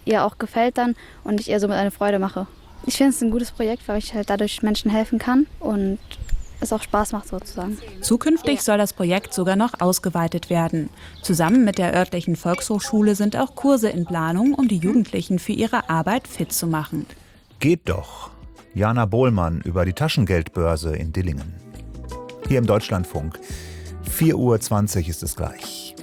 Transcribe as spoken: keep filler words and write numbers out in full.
ihr auch gefällt dann und ich ihr somit eine Freude mache. Ich finde es ein gutes Projekt, weil ich halt dadurch Menschen helfen kann und es auch Spaß macht sozusagen. Zukünftig soll das Projekt sogar noch ausgeweitet werden. Zusammen mit der örtlichen Volkshochschule sind auch Kurse in Planung, um die Jugendlichen für ihre Arbeit fit zu machen. Geht doch. Jana Bohlmann über die Taschengeldbörse in Dillingen. Hier im Deutschlandfunk. vier Uhr zwanzig ist es gleich.